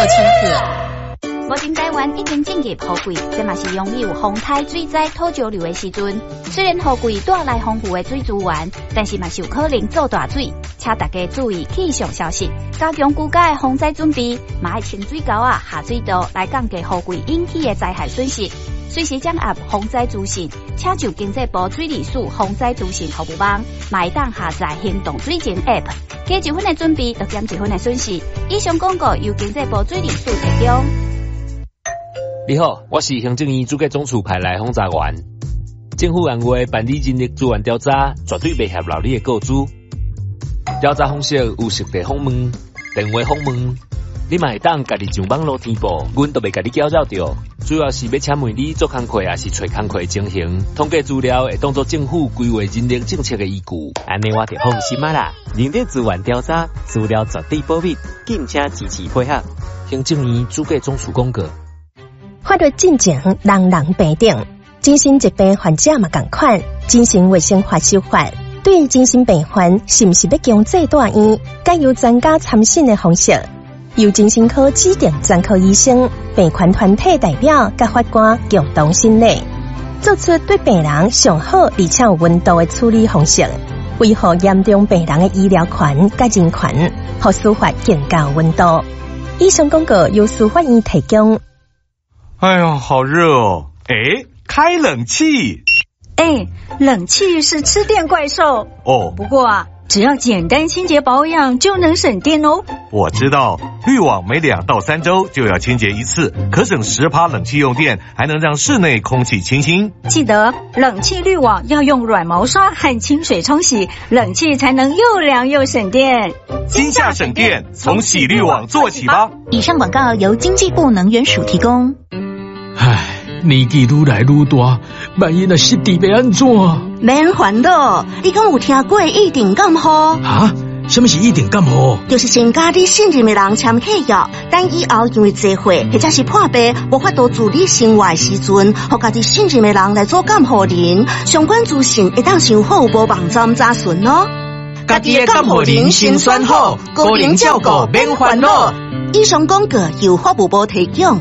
清楚。 目前台湾已经进入雨季，这嘛是容易有风台、水灾、土石流的时阵。虽然雨季带来丰富的水资源，但是嘛是有可能做大水，请大家注意气象消息，加强居家的防灾准备，嘛爱清水沟啊、下水道来降低雨季引起的灾害损失。随时掌握防灾资讯，请就经济部水利署防灾资讯服务网，嘛会当下载行动水情 App， 加1分的准备，就减1分的损失。以上广告由经济部水利署提供。 你好，我是行政院主计总处派来轰炸员。政府按月办理人力资源调查，绝对袂泄露你的个资。调查方式有实地访问、电话访问，你嘛会当家己上网络填报，阮都袂家己搅扰着。主要是要请问你做工课，也是找工课情形，统计资料会当作政府规划人力政策的依据。 安尼我就放心啦。人力资源调查资料绝对保密，敬请支持配合。 行政院主计总处公告。 法律进前，人人平等。精神疾病患者嘛同款，精神卫生法修法对精神病患是不是要强制住院，该由专家参审的方式，由精神科指定专科医生、病患团体代表甲法官共同审理，做出对病人上好而且有温度的处理方式，维护严重病人的医疗权甲人权，和司法更加有温度。以上广告由司法院提供。 哎呀，好热哦！哎，开冷气。 哎，冷气是吃电怪兽哦。 不过啊，只要简单清洁保养就能省电哦。 我知道，滤网每2到3周就要清洁一次，可省10%冷气用电，还能让室内空气清新。 记得冷气滤网要用软毛刷和清水冲洗，冷气才能又凉又省电。 今夏省电，从洗滤网做起吧。 以上广告由经济部能源署提供。 唉，年纪愈来愈大，万一若失智要安怎？ 免烦恼，你敢有听过一定感冒？ 啊？什么是一定感冒？ 就是先甲你信任的人签契约，等以后因为聚会或者是破病无法度自理生活的时阵，互家己信任的人来做感冒人，相关资讯会当上好无网站查询哦。 家己的感冒人先选好，个人照顾免烦恼。 以上广告由法务部提供。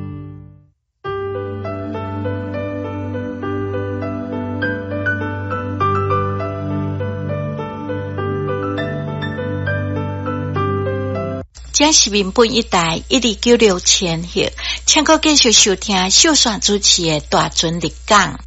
这是民本一台1296000赫，请各继续收听秀山主持的大船立港。